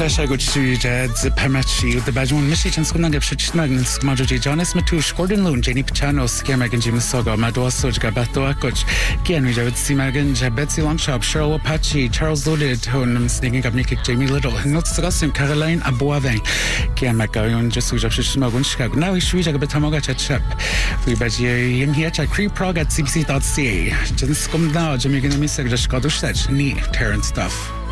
go to the Pemachi, the Bajon Michigan Skunanga Magnus Majoji Jonas Matush, Gordon Loon, Jenny Pachano, Skamagan Jimasoga, Madoso, Gabato Akoch, Kian Javid Simagan, Betsy Longshop, Cheryl Apache, Charles Loaded, Honum sneaking up Nick Jamie Little, not Sagassim, Caroline Aboavang, Kian Macarion, Jesuja Shismagun Chicago. Now we should have a Betamoga Chap. We Baji in here at creeprog at cbc.ca. Just come now, Jimmy Ginamisag, just got to set, neat, Terran stuff.